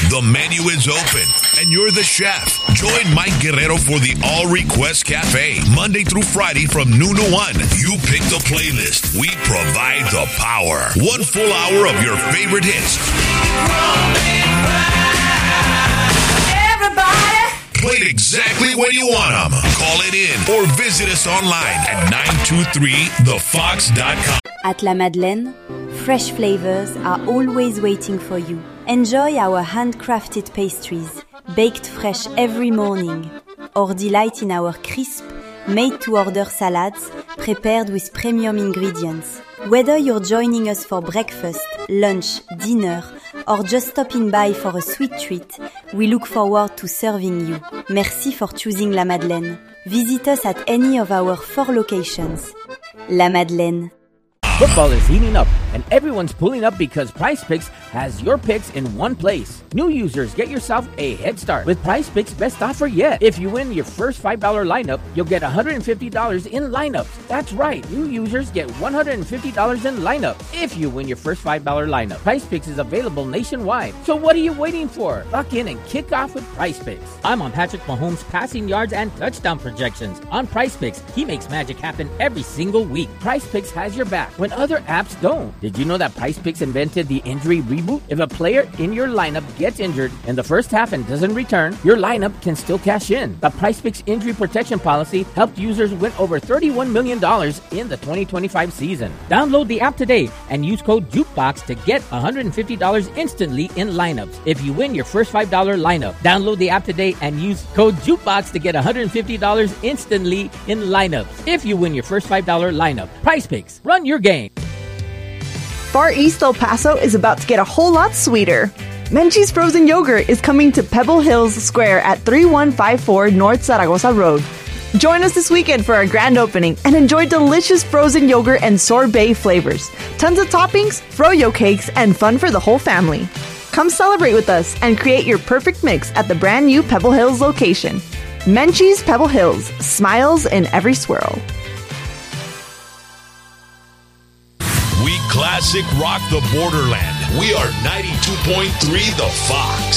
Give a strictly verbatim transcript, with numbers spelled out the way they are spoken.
The menu is open, and you're the chef. Join Mike Guerrero for the All Request Cafe, Monday through Friday from noon to one. You pick the playlist. We provide the power. One full hour of your favorite hits. Everybody. Played exactly when you want them. Call it in or visit us online at nine two three the fox dot com. At La Madeleine, fresh flavors are always waiting for you. Enjoy our handcrafted pastries, baked fresh every morning, or delight in our crisp, made-to-order salads prepared with premium ingredients. Whether you're joining us for breakfast, lunch, dinner, or just stopping by for a sweet treat, we look forward to serving you. Merci for choosing La Madeleine. Visit us at any of our four locations. La Madeleine. Football is heating up, and everyone's pulling up because PrizePicks has your picks in one place. New users, get yourself a head start with PrizePicks' best offer yet. If you win your first five dollars lineup, you'll get one hundred fifty dollars in lineups. That's right, new users get one hundred fifty dollars in lineup if you win your first five dollars lineup. PrizePicks is available nationwide, so what are you waiting for? Lock in and kick off with PrizePicks. I'm on Patrick Mahomes' passing yards and touchdown projections. On PrizePicks, he makes magic happen every single week. PrizePicks has your back when other apps don't. Did you know that PrizePicks invented the injury reboot? If a player in your lineup gets injured in the first half and doesn't return, your lineup can still cash in. The PrizePicks injury protection policy helped users win over thirty-one million dollars in the twenty twenty-five season. Download the app today and use code JUKEBOX to get one hundred fifty dollars instantly in lineups if you win your first five dollars lineup. Download the app today and use code JUKEBOX to get one hundred fifty dollars instantly in lineups if you win your first five dollars lineup. PrizePicks, run your game. Far East El Paso is about to get a whole lot sweeter. Menchie's Frozen Yogurt is coming to Pebble Hills Square at thirty-one fifty-four North Zaragoza Road. Join us this weekend for our grand opening and enjoy delicious frozen yogurt and sorbet flavors. Tons of toppings, froyo cakes, and fun for the whole family. Come celebrate with us and create your perfect mix at the brand new Pebble Hills location. Menchie's Pebble Hills, smiles in every swirl. We classic rock the borderland. We are ninety-two point three The Fox.